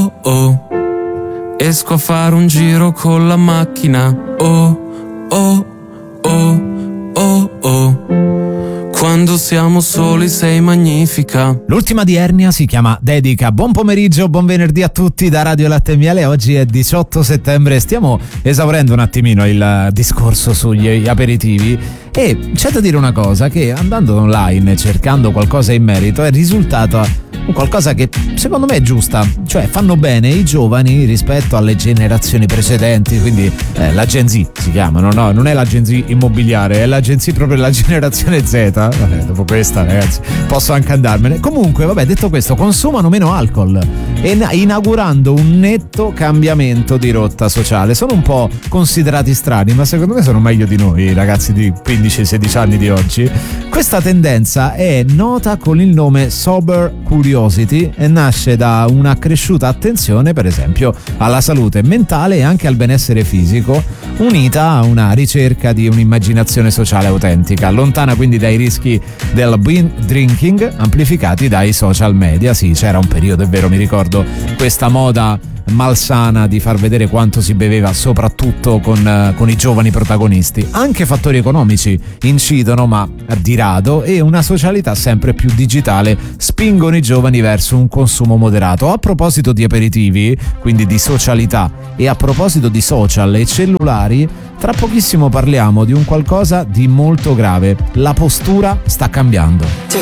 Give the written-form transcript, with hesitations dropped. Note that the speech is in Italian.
oh oh, esco a fare un giro con la macchina, oh oh oh oh oh, quando siamo soli sei magnifica. L'ultima di Ernia si chiama Dedica. Buon pomeriggio, buon venerdì a tutti da Radio Latte e Miele. Oggi è 18 settembre, stiamo esaurendo un attimino il discorso sugli aperitivi e c'è da dire una cosa, che andando online cercando qualcosa in merito è risultata qualcosa che secondo me è giusta, cioè fanno bene i giovani rispetto alle generazioni precedenti, quindi la Gen Z si chiamano, no, non è la Gen Z immobiliare, è la Gen Z proprio la generazione Z. Vabbè, dopo questa ragazzi posso anche andarmene. Comunque vabbè, detto questo, consumano meno alcol e inaugurando un netto cambiamento di rotta sociale. Sono un po' considerati strani, ma secondo me sono meglio di noi ragazzi di 15-16 anni di oggi. Questa tendenza è nota con il nome Sober Curiosity e nasce da una cresciuta attenzione per esempio alla salute mentale e anche al benessere fisico, unita a una ricerca di un'immaginazione sociale autentica, lontana quindi dai rischi del binge drinking amplificati dai social media. Sì, c'era un periodo, è vero, mi ricordo questa moda malsana di far vedere quanto si beveva, soprattutto con i giovani protagonisti. Anche fattori economici incidono, ma di rado, e una socialità sempre più digitale spingono i giovani verso un consumo moderato. A proposito di aperitivi, quindi di socialità, e a proposito di social e cellulari, tra pochissimo parliamo di un qualcosa di molto grave. La postura sta cambiando. Ti